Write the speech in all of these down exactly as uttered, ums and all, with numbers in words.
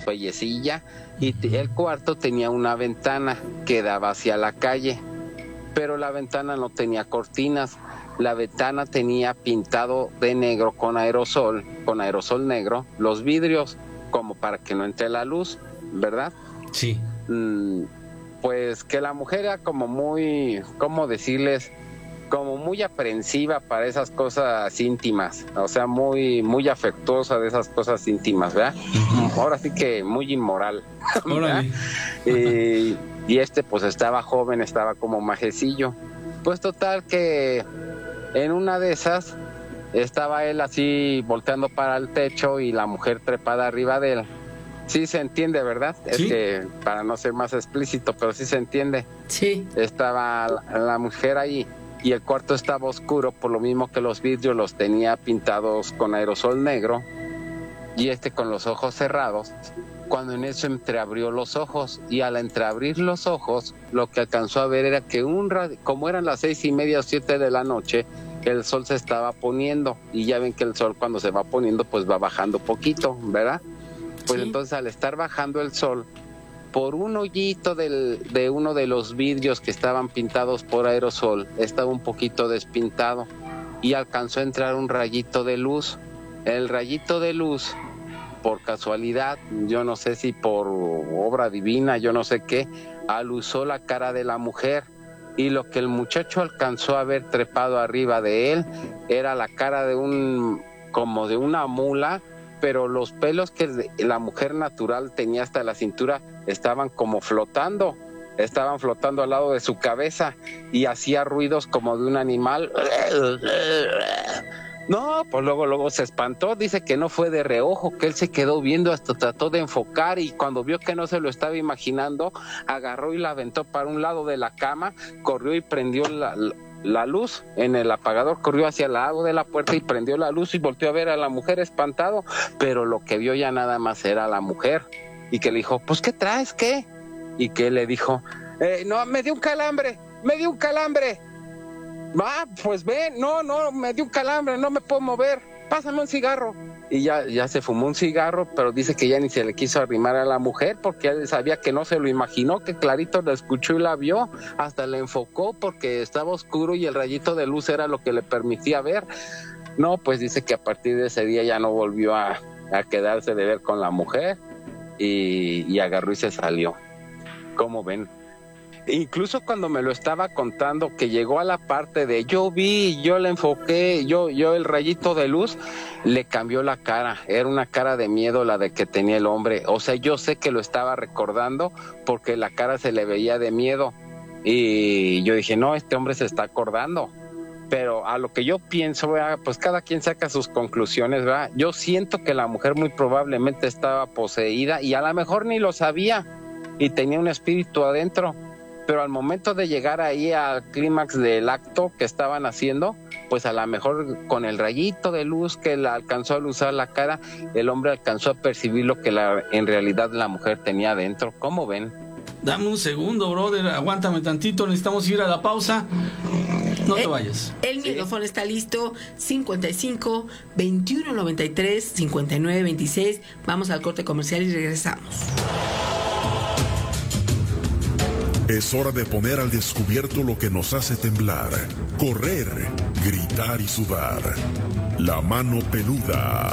suellecilla, y el cuarto tenía una ventana que daba hacia la calle, pero la ventana no tenía cortinas. La ventana tenía pintado de negro con aerosol, con aerosol negro, los vidrios, como para que no entre la luz, ¿verdad? Sí. Mm, pues que la mujer era como muy, ¿cómo decirles? Como muy aprensiva para esas cosas íntimas, o sea, muy, muy afectuosa de esas cosas íntimas, ¿verdad? Uh-huh. Ahora sí que muy inmoral, ¿verdad? y, y este pues estaba joven, estaba como majecillo. Pues total que en una de esas estaba él así volteando para el techo y la mujer trepada arriba de él. Sí se entiende, ¿verdad? ¿Sí? Es que para no ser más explícito, pero sí se entiende. Sí. Estaba la, la mujer ahí y el cuarto estaba oscuro, por lo mismo que los vidrios los tenía pintados con aerosol negro y este con los ojos cerrados. Cuando en eso entreabrió los ojos y al entreabrir los ojos lo que alcanzó a ver era que un radio, como eran las seis y media o siete de la noche, el sol se estaba poniendo y ya ven que el sol cuando se va poniendo pues va bajando poquito, ¿verdad? Pues sí. Entonces al estar bajando el sol, por un hoyito del, de uno de los vidrios que estaban pintados por aerosol, estaba un poquito despintado y alcanzó a entrar un rayito de luz. El rayito de luz, por casualidad, yo no sé si por obra divina, yo no sé qué, alusó la cara de la mujer y lo que el muchacho alcanzó a ver trepado arriba de él era la cara de un, como de una mula, pero los pelos que la mujer natural tenía hasta la cintura estaban como flotando, estaban flotando al lado de su cabeza y hacía ruidos como de un animal. No, pues luego, luego se espantó, dice que no fue de reojo, que él se quedó viendo, hasta trató de enfocar y cuando vio que no se lo estaba imaginando, agarró y la aventó para un lado de la cama, corrió y prendió la, la luz en el apagador, corrió hacia el lado de la puerta y prendió la luz y volteó a ver a la mujer espantado, pero lo que vio ya nada más era la mujer y que le dijo, pues ¿qué traes? ¿Qué? Y que le dijo, eh, no, me dio un calambre, me dio un calambre. Ah, pues ve, no, no, me dio un calambre, no me puedo mover, pásame un cigarro. Y ya, ya se fumó un cigarro, pero dice que ya ni se le quiso arrimar a la mujer porque él sabía que no se lo imaginó, que clarito la escuchó y la vio, hasta le enfocó porque estaba oscuro y el rayito de luz era lo que le permitía ver. No, pues dice que a partir de ese día ya no volvió a, a quedarse de ver con la mujer y, y agarró y se salió. ¿Cómo ven? Incluso cuando me lo estaba contando, que llegó a la parte de yo vi, yo le enfoqué, yo, yo el rayito de luz, le cambió la cara, era una cara de miedo la de que tenía el hombre, o sea, yo sé que lo estaba recordando porque la cara se le veía de miedo y yo dije, no, este hombre se está acordando, pero a lo que yo pienso, ¿verdad? Pues cada quien saca sus conclusiones, ¿verdad? Yo siento que la mujer muy probablemente estaba poseída y a lo mejor ni lo sabía y tenía un espíritu adentro. Pero al momento de llegar ahí al clímax del acto que estaban haciendo, pues a lo mejor con el rayito de luz que la alcanzó a luzar la cara, el hombre alcanzó a percibir lo que la, en realidad la mujer tenía adentro. ¿Cómo ven? Dame un segundo, brother, aguántame tantito, necesitamos ir a la pausa. No te vayas. El micrófono está listo, cincuenta y cinco, veintiuno noventa y tres, cincuenta y nueve veintiséis. Vamos al corte comercial y regresamos. Es hora de poner al descubierto lo que nos hace temblar, correr, gritar y sudar. La mano peluda.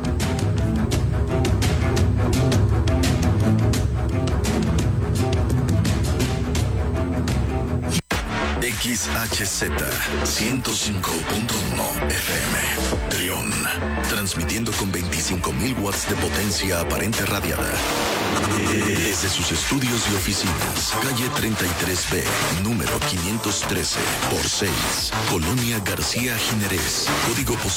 X H Z ciento cinco punto uno F M Trión, transmitiendo con veinticinco mil watts de potencia aparente radiada desde sus estudios y oficinas, calle treinta y tres B, número quinientos trece por seis, Colonia García Jiménez, código postal